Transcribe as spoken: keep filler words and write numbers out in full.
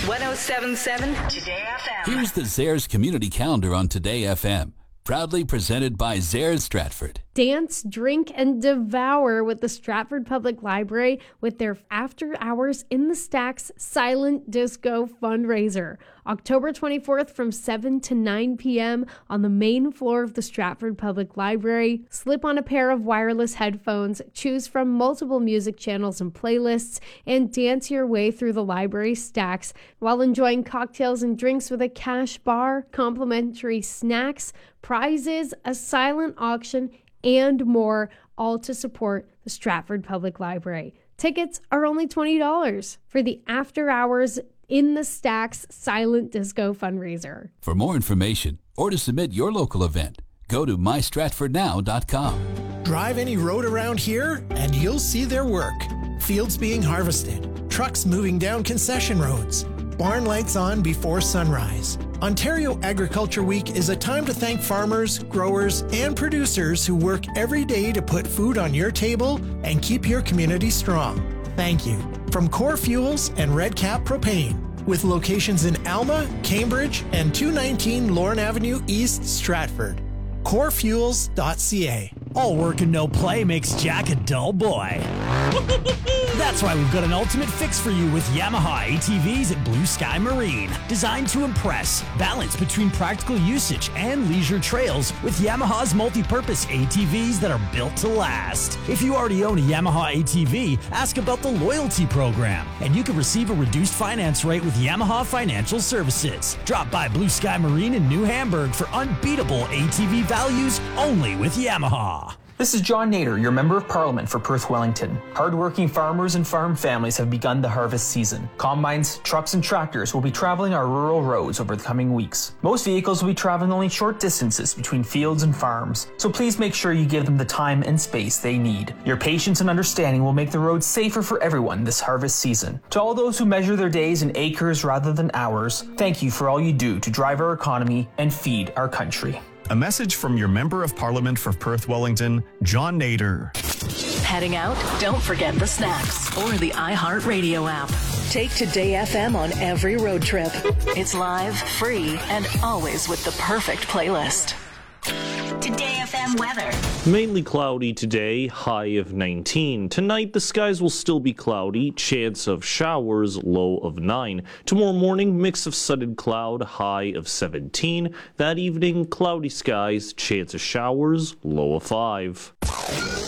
one oh seven point seven Today F M. Here's the Zehrs Community Calendar on Today F M. Proudly presented by Zehrs Stratford. Dance, drink, and devour with the Stratford Public Library with their After Hours in the Stacks Silent Disco fundraiser. October twenty-fourth from seven to nine p.m. on the main floor of the Stratford Public Library. Slip on a pair of wireless headphones, choose from multiple music channels and playlists, and dance your way through the library stacks while enjoying cocktails and drinks with a cash bar, complimentary snacks, prizes, a silent auction, and more, all to support the Stratford Public Library. Tickets are only twenty dollars for the After Hours in the Stacks Silent Disco fundraiser. For more information or to submit your local event, go to my stratford now dot com. Drive any road around here and you'll see their work. Fields being harvested, trucks moving down concession roads, barn lights on before sunrise. Ontario Agriculture Week is a time to thank farmers, growers, and producers who work every day to put food on your table and keep your community strong. Thank you. From Core Fuels and Red Cap Propane, with locations in Alma, Cambridge, and two nineteen Lorne Avenue East, Stratford. core fuels dot c a. All work and no play makes Jack a dull boy. That's why we've got an ultimate fix for you with Yamaha A T Vs at Blue Sky Marine. Designed to impress, balance between practical usage and leisure trails with Yamaha's multi-purpose A T Vs that are built to last. If you already own a Yamaha A T V, ask about the loyalty program, and you can receive a reduced finance rate with Yamaha Financial Services. Drop by Blue Sky Marine in New Hamburg for unbeatable A T V values only with Yamaha. This is John Nader, your Member of Parliament for Perth Wellington. Hardworking farmers and farm families have begun the harvest season. Combines, trucks, and tractors will be traveling our rural roads over the coming weeks. Most vehicles will be traveling only short distances between fields and farms, so please make sure you give them the time and space they need. Your patience and understanding will make the roads safer for everyone this harvest season. To all those who measure their days in acres rather than hours, thank you for all you do to drive our economy and feed our country. A message from your Member of Parliament for Perth Wellington, John Nader. Heading out? Don't forget the snacks or the iHeartRadio app. Take Today F M on every road trip. It's live, free, and always with the perfect playlist. Today F M weather. Mainly cloudy today, high of nineteen. Tonight, the skies will still be cloudy, chance of showers, low of nine. Tomorrow morning, mix of sun cloud, high of seventeen. That evening, cloudy skies, chance of showers, low of five.